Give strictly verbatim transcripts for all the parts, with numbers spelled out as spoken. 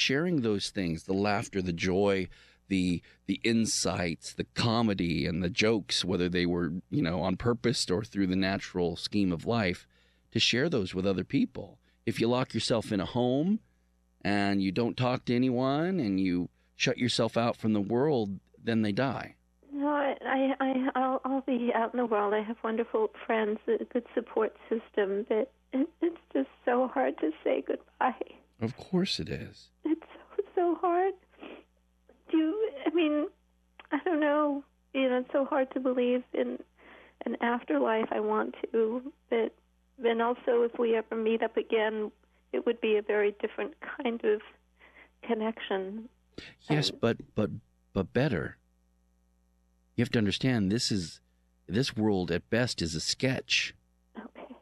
sharing those things, the laughter, the joy, the the insights, the comedy and the jokes, whether they were, you know, on purpose or through the natural scheme of life, to share those with other people. If you lock yourself in a home and you don't talk to anyone and you shut yourself out from the world, then they die. No, I, I, I I'll, I'll be out in the world. I have wonderful friends, a good support system, but it, it's just so hard to say goodbye. Of course it is. It's so, so hard. Do you, I mean, I don't know. You know, it's so hard to believe in an afterlife. I want to, but then also if we ever meet up again, it would be a very different kind of connection. Yes, and, but but but better. You have to understand, this is this world at best is a sketch. Okay.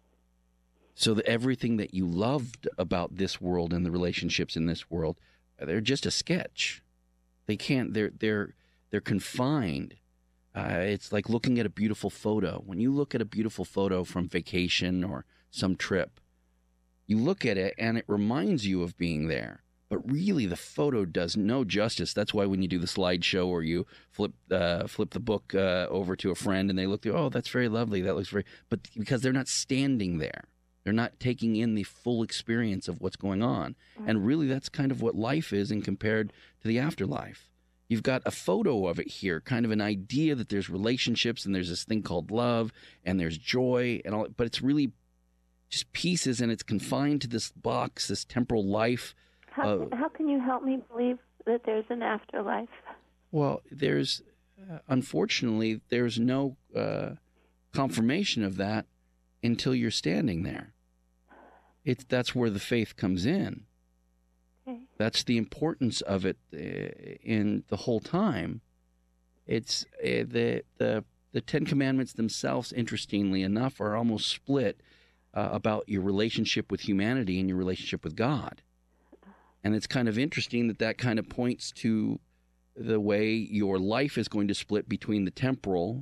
So that everything that you loved about this world and the relationships in this world, they're just a sketch. They can't. They're they're they're confined. Uh, it's like looking at a beautiful photo. When you look at a beautiful photo from vacation or some trip, you look at it and it reminds you of being there. But really, the photo does no justice. That's why when you do the slideshow or you flip uh, flip the book uh, over to a friend and they look through, oh, that's very lovely. That looks very. But because they're not standing there, they're not taking in the full experience of what's going on. Mm-hmm. And really, that's kind of what life is in compared to the afterlife. You've got a photo of it here, kind of an idea that there's relationships and there's this thing called love and there's joy and all, but it's really just pieces and it's confined to this box, this temporal life. How, uh, how can you help me believe that there's an afterlife? Well, there's, uh, unfortunately, there's no uh, confirmation of that until you're standing there. It's, that's where the faith comes in. Okay. That's the importance of it uh, in the whole time. It's uh, the, the, the Ten Commandments themselves, interestingly enough, are almost split uh, about your relationship with humanity and your relationship with God. And it's kind of interesting that that kind of points to the way your life is going to split between the temporal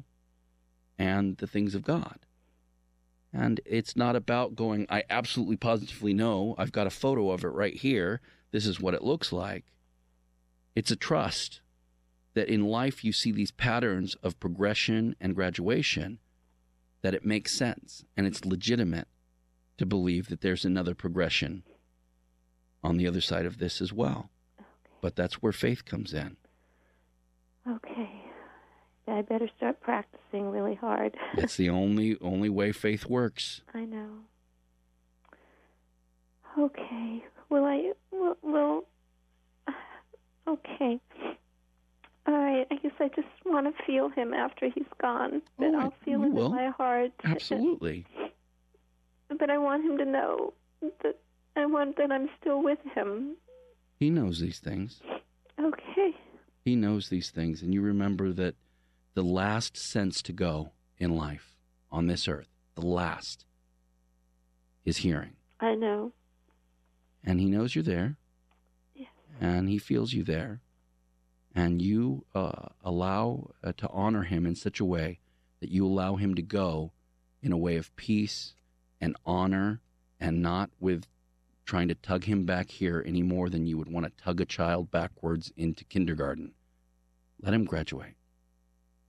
and the things of God. And it's not about going, I absolutely positively know, I've got a photo of it right here, this is what it looks like. It's a trust that in life you see these patterns of progression and graduation, that it makes sense and it's legitimate to believe that there's another progression on the other side of this as well. Okay. But that's where faith comes in. Okay. I better start practicing really hard. That's the only only way faith works. I know. Okay. Will I... Will... will okay. All right. I guess I just want to feel him after he's gone. But oh, I'll feel him will. in my heart. Absolutely. But I want him to know that I want that I'm still with him. He knows these things. Okay. He knows these things. And you remember that the last sense to go in life on this earth, the last, is hearing. I know. And he knows you're there. Yes. And he feels you there. And you uh, allow uh, to honor him in such a way that you allow him to go in a way of peace and honor and not with trying to tug him back here any more than you would want to tug a child backwards into kindergarten. Let him graduate.